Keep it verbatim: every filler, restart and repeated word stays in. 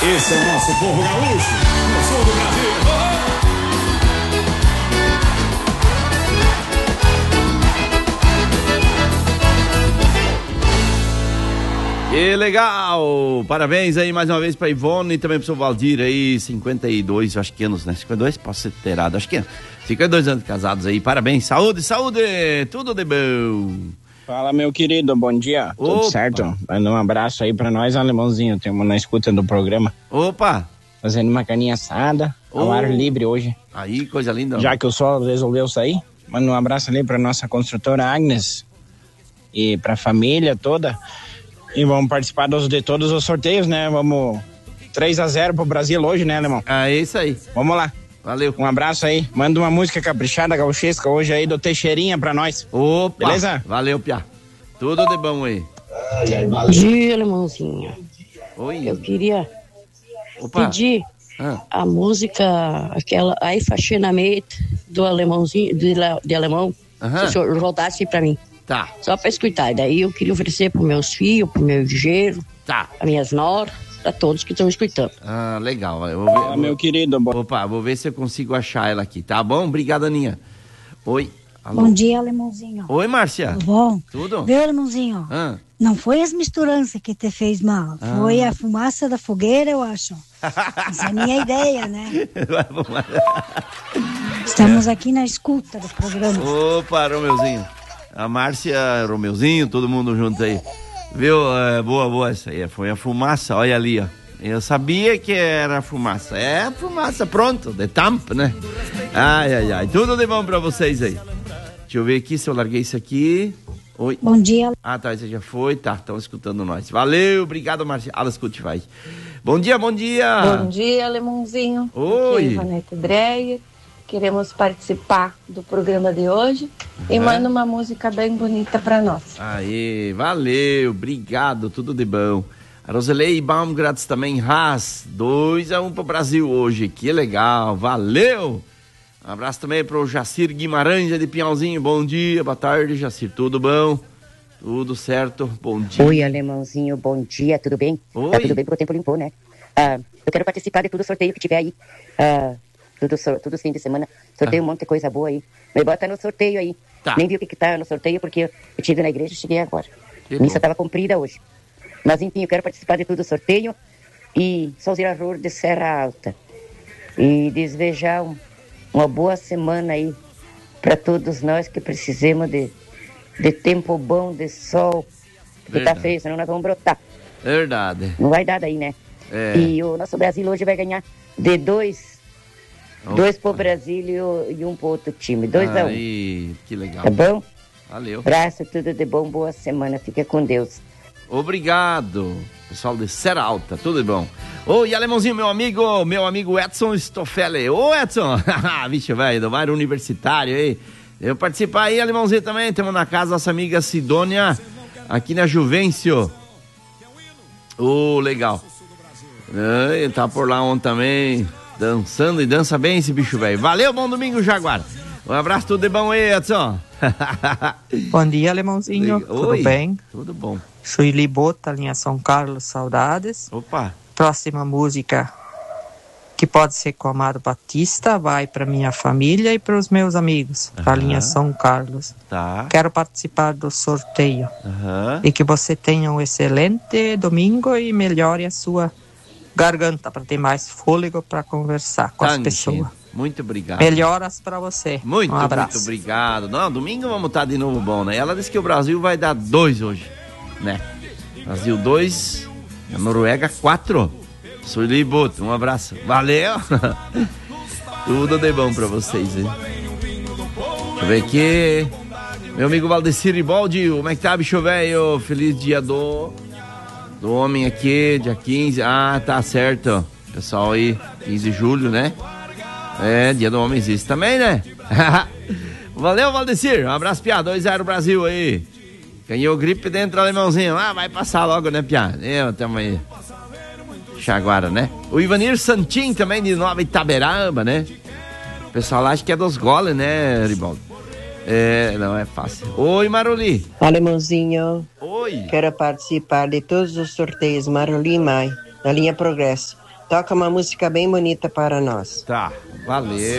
Esse é o nosso povo gaúcho, no sul do Brasil. Que legal! Parabéns aí mais uma vez pra Ivone e também pro seu Valdir aí, cinquenta e dois, acho que anos, né? cinquenta e dois, posso ser terado, acho que é. cinquenta e dois anos casados aí, parabéns, saúde, saúde, tudo de bom. Fala, meu querido, bom dia, Opa. Tudo certo? Manda um abraço aí pra nós, alemãozinho, temos na escuta do programa. Opa! Fazendo uma carninha assada, ao Oh. ar livre hoje. Aí, coisa linda. Já que o sol resolveu sair, manda um abraço ali pra nossa construtora Agnes e pra família toda. E vamos participar dos, de todos os sorteios, né? Vamos três a zero pro Brasil hoje, né, alemão? Ah, é isso aí. Vamos lá. Valeu. Um abraço aí. Manda uma música caprichada, gauchesca hoje aí do Teixeirinha pra nós. Opa. Beleza? Valeu, Piá. Tudo de bom aí. Bom dia, alemãozinho. Oi. Eu queria Opa. pedir Ah. a música, aquela Aí Faxina Mate do alemãozinho, de, de alemão, Aham. se o senhor rodasse pra mim. Tá. Só pra escutar. E daí eu queria oferecer pros meus filhos, pro meu engenheiro, Tá. pra minhas noras, pra todos que estão escutando. Ah, legal. Eu vou ver, Fala, vou... meu querido. Bo... Opa, vou ver se eu consigo achar ela aqui, tá bom? Obrigado, Aninha. Oi. Alô. Bom dia, alemãozinho. Oi, Márcia. Tudo bom? Tudo? Viu, alemãozinho? Ah. Não foi as misturanças que te fez mal. Ah. Foi a fumaça da fogueira, eu acho. Essa é a minha ideia, né? Estamos aqui na escuta do programa. Opa, Romeuzinho. A Márcia, Romeuzinho, todo mundo junto aí. Viu? É, boa, boa essa aí. Foi a fumaça, olha ali, ó. Eu sabia que era fumaça. É a fumaça, pronto, de tampa, né? Ai, ai, ai. Tudo de bom pra vocês aí. Deixa eu ver aqui se eu larguei isso aqui. Oi. Bom dia. Ah, tá, você já foi. Tá, estão escutando nós. Valeu, obrigado, Márcia. Alles gut, vai. Bom dia, bom dia. Bom dia, alemãozinho. Oi. Aqui é Ivanete Dreyer. Queremos participar do programa de hoje e manda uma música bem bonita pra nós. Aê, valeu, obrigado, tudo de bom. A Roselei Baumgratz também, Haas, dois a um pro Brasil hoje, que legal, valeu. Um abraço também pro Jacir Guimarães de Pinhalzinho, bom dia, boa tarde, Jacir, tudo bom? Tudo certo, bom dia. Oi, alemãozinho, bom dia, tudo bem? Oi. Tá tudo bem porque o tempo limpou, né? Ah, eu quero participar de todo o sorteio que tiver aí. Ah, tudo, tudo fim de semana. Sorteio Ah. um monte de coisa boa aí. Me bota no sorteio aí. Tá. Nem vi o que que tá no sorteio porque eu estive na igreja e cheguei agora. Que Missa bom. tava cumprida hoje. Mas enfim, eu quero participar de todo o sorteio e só os erros de Serra Alta. E desejar um, uma boa semana aí para todos nós que precisamos de, de tempo bom, de sol. Porque Verdade. tá feio, senão nós vamos brotar. Verdade. Não vai dar daí, né? É. E o nosso Brasil hoje vai ganhar de dois. Opa. Dois pro Brasil e, o- e um pro outro time. Dois a um. Aí, que legal. Tá bom? Valeu. Abraço, tudo de bom, boa semana. Fica com Deus. Obrigado, pessoal de Serra Alta, tudo de bom. Oi, alemãozinho, meu amigo, meu amigo Edson Stoffelli. Ô, Edson, bicho, velho, do bairro universitário aí. Eu participar aí, alemãozinho, também. Temos na casa nossa amiga Sidônia, aqui na Juvencio. Ô, legal. Ah, ele tá por lá ontem também, dançando e dança bem esse bicho, velho. Valeu, bom domingo, Jaguar. Um abraço, tudo de bom aí, Edson. Bom dia, alemãozinho. Oi. Tudo bem? Tudo bom. Sou Libota, linha São Carlos, saudades. Opa. Próxima música, que pode ser com Amado Batista, vai para minha família e para os meus amigos, da Aham. linha São Carlos. Tá. Quero participar do sorteio. Aham. E que você tenha um excelente domingo e melhore a sua garganta para ter mais fôlego para conversar com as Tanque. pessoas. Muito obrigado. Melhoras para você. Muito, um abraço. muito obrigado. Não, domingo vamos estar de novo bom, né? Ela disse que o Brasil vai dar dois hoje, né? Brasil dois, a Noruega quatro. Sueli Boto, um abraço. Valeu! Tudo de bom pra vocês, hein? Deixa eu ver aqui. Meu amigo Valdecir Ribaldi, como é que tá, bicho velho? Feliz dia do... do homem aqui, dia quinze. Ah, tá certo. Pessoal aí, quinze de julho, né? É, dia do homem existe também, né? Valeu, Valdecir. Um abraço, Piá. dois a zero Brasil aí. Ganhou gripe dentro do alemãozinho. Ah, vai passar logo, né, Piá? Eu também. Chaguara, né? O Ivanir Santin também, de Nova Itaberaba, né? O pessoal lá acha que é dos goles, né, Ribaldo? É, não é fácil. Oi, Maruli. Alemãozinho. Oi. Quero participar de todos os sorteios Maruli e Mai, na linha Progresso. Toca uma música bem bonita para nós. Tá, valeu.